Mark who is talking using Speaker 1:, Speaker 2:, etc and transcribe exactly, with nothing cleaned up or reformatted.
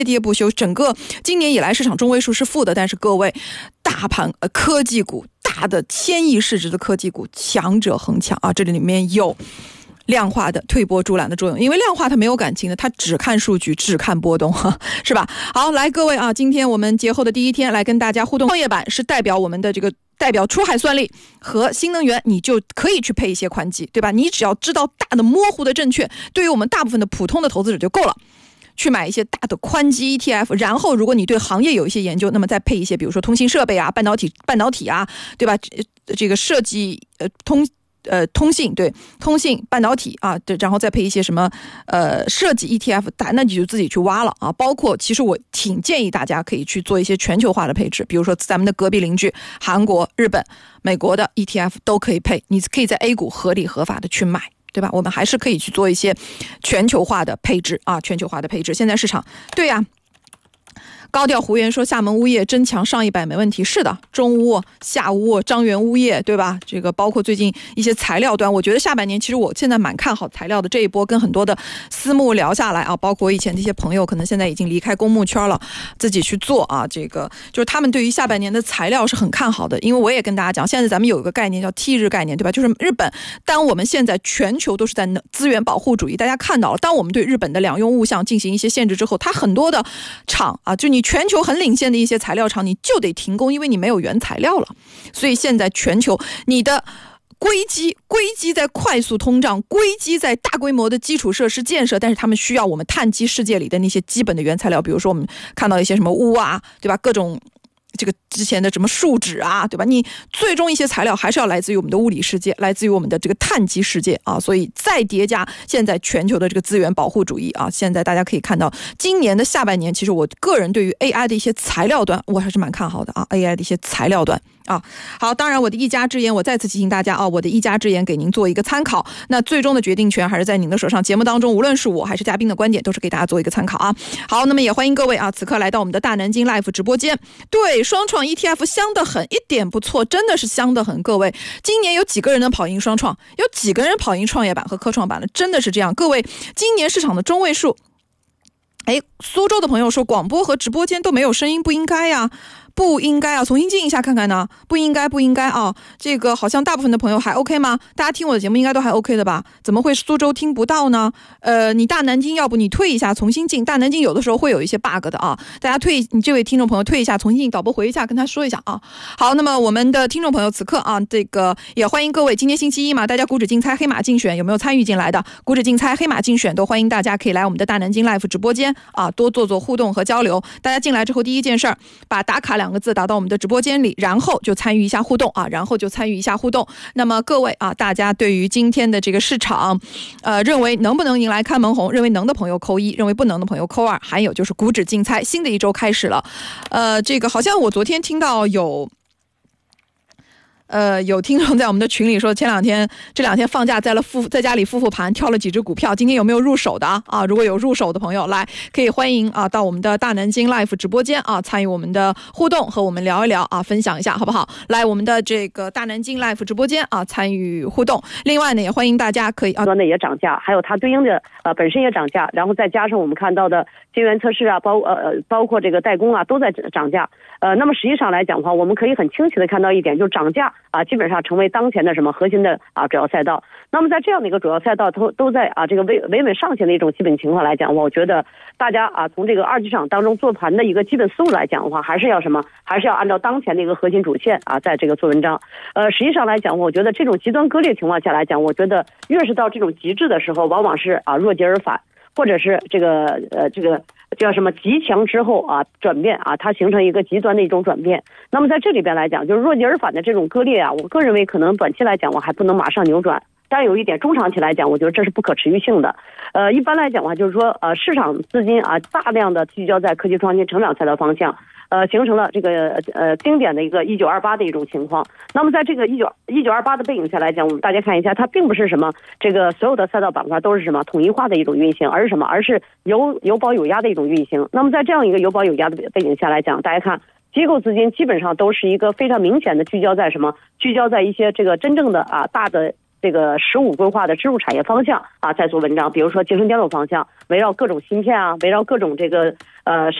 Speaker 1: 跌不休，整个今年以来市场中位数是负的，但是各位大盘、呃、科技股大的千亿市值的科技股强者恒强啊，这里面有量化的推波助澜的作用，因为量化它没有感情的，它只看数据只看波动，是吧？好，来各位啊，今天我们节后的第一天来跟大家互动，创业板是代表我们的这个代表出海算力和新能源，你就可以去配一些宽基，对吧？你只要知道大的模糊的正确，对于我们大部分的普通的投资者就够了，去买一些大的宽基 E T F， 然后如果你对行业有一些研究，那么再配一些比如说通信设备啊、半导体半导体啊，对吧？这个设计呃通呃通信对通信半导体啊，对，然后再配一些什么呃设计 E T F， 那你就自己去挖了啊。包括其实我挺建议大家可以去做一些全球化的配置，比如说咱们的隔壁邻居韩国、日本、美国的 E T F 都可以配，你可以在 A 股合理合法的去买，对吧？我们还是可以去做一些全球化的配置啊，全球化的配置。现在市场，对呀、啊。高调胡言说厦门钨业真强，上一百没问题。是的，中钨、夏钨、张元钨业，对吧？这个包括最近一些材料端，我觉得下半年其实我现在蛮看好材料的。这一波跟很多的私募聊下来啊，包括以前的一些朋友可能现在已经离开公募圈了，自己去做啊，这个就是他们对于下半年的材料是很看好的。因为我也跟大家讲，现在咱们有一个概念叫 T 日概念，对吧？就是日本，当我们现在全球都是在资源保护主义，大家看到了，当我们对日本的两用物项进行一些限制之后，它很多的厂啊，就你全球很领先的一些材料厂你就得停工，因为你没有原材料了。所以现在全球你的硅基硅基在快速通胀，硅基在大规模的基础设施建设，但是他们需要我们碳基世界里的那些基本的原材料，比如说我们看到一些什么钨啊，对吧？各种这个之前的什么树脂啊，对吧？你最终一些材料还是要来自于我们的物理世界，来自于我们的这个碳基世界啊，所以再叠加现在全球的这个资源保护主义啊，现在大家可以看到，今年的下半年，其实我个人对于 A I 的一些材料端，我还是蛮看好的啊 ，A I 的一些材料端。啊，好，当然我的一家之言，我再次提醒大家啊，我的一家之言给您做一个参考，那最终的决定权还是在您的手上。节目当中，无论是我还是嘉宾的观点，都是给大家做一个参考啊。好，那么也欢迎各位啊，此刻来到我们的大南京 Live 直播间。对，双创 E T F 香得很，一点不错，真的是香得很。各位，今年有几个人能跑赢双创？有几个人跑赢创业板和科创板了？真的是这样。各位，今年市场的中位数，哎，苏州的朋友说广播和直播间都没有声音，不应该呀。不应该啊，重新进一下看看呢。不应该，不应该啊！这个好像大部分的朋友还 OK 吗？大家听我的节目应该都还 OK 的吧？怎么会苏州听不到呢？呃，你大南京要不你退一下重新进，大南京有的时候会有一些 bug 的啊。大家退，你这位听众朋友退一下重新进，导播回一下跟他说一下啊。好，那么我们的听众朋友此刻啊，这个也欢迎各位，今天星期一嘛，大家股指竞猜黑马竞选有没有参与进来的？股指竞猜黑马竞选都欢迎大家可以来我们的大南京 Live 直播间啊，多做做互动和交流。大家进来之后第一件事儿，把打卡两个字打到我们的直播间里，然后就参与一下互动啊，然后就参与一下互动。那么各位啊，大家对于今天的这个市场，呃，认为能不能迎来看门红？认为能的朋友扣一，认为不能的朋友扣二。还有就是股指竞猜，新的一周开始了。呃，这个好像我昨天听到有。呃，有听众在我们的群里说，前两天这两天放假在了复在家里复复盘，挑了几只股票。今天有没有入手的啊？啊，如果有入手的朋友，来可以欢迎啊到我们的大南京 Live 直播间啊，参与我们的互动，和我们聊一聊啊，分享一下好不好？来我们的这个大南京 Live 直播间啊，参与互动。另外呢，也欢迎大家可以啊，
Speaker 2: 端的也涨价，还有它对应的呃本身也涨价，然后再加上我们看到的晶圆测试啊，包呃呃包括这个代工啊，都在涨价。呃，那么实际上来讲的话，我们可以很清晰的看到一点，就是涨价啊，基本上成为当前的什么核心的啊主要赛道。那么在这样的一个主要赛道都都在啊这个维维稳上行的一种基本情况来讲，我觉得大家啊从这个二级市场当中做盘的一个基本思路来讲的话，还是要什么？还是要按照当前的一个核心主线啊，在这个做文章。呃，实际上来讲，我觉得这种极端割裂情况下来讲，我觉得越是到这种极致的时候，往往是啊弱极而返。或者是这个呃这个叫什么极强之后啊转变啊，它形成一个极端的一种转变。那么在这里边来讲，就是弱极而返的这种割裂啊，我个人认为可能短期来讲我还不能马上扭转，但有一点中长期来讲，我觉得这是不可持续性的。呃，一般来讲的话，就是说呃市场资金啊大量的聚焦在科技创新成长赛道方向。呃，形成了这个呃经典的一个一九二八的一种情况。那么在这个一九一九二八的背景下来讲，我们大家看一下，它并不是什么这个所有的赛道板块都是什么统一化的一种运行，而是什么？而是有有保有压的一种运行。那么在这样一个有保有压的背景下来讲，大家看机构资金基本上都是一个非常明显的聚焦在什么？聚焦在一些这个真正的啊大的。这个十五规划的支柱产业方向啊，在做文章，比如说集成电路方向，围绕各种芯片啊，围绕各种这个呃。